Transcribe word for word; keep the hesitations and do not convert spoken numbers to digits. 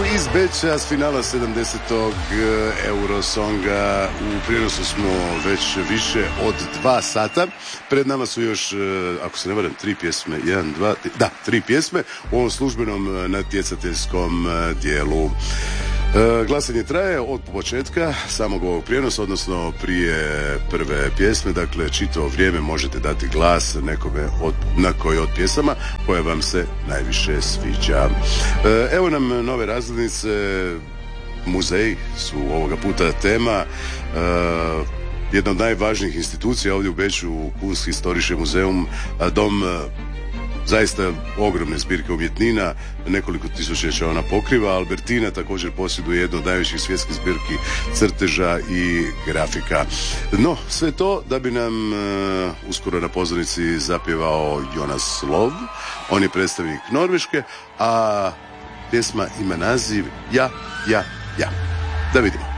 iz Beča s finala sedamdesetog Eurosonga. U prijenosu smo već više od dva sata. Pred nama su još, ako se ne varam, tri pjesme. Jedan, dva, da, tri pjesme u ovom službenom natjecateljskom dijelu. E, glasanje traje od početka samog ovog prijenosa, odnosno prije prve pjesme, dakle čitavo vrijeme možete dati glas nekome od, na koji od pjesama koja vam se najviše sviđa. E, evo nam nove razglednice, muzeji su ovoga puta tema. E, jedna od najvažnijih institucija ovdje u Beču, Kunsthistorische Museum, dom zaista ogromne zbirke umjetnina, nekoliko tisućljeća ona pokriva. Albertina također posjeduje jednu od najvećih svjetskih zbirki crteža i grafika. No, sve to da bi nam uh, uskoro na pozornici zapjevao Jonas Lov. On je predstavnik Norveške, a pjesma ima naziv Ja, ja, ja. Da vidimo.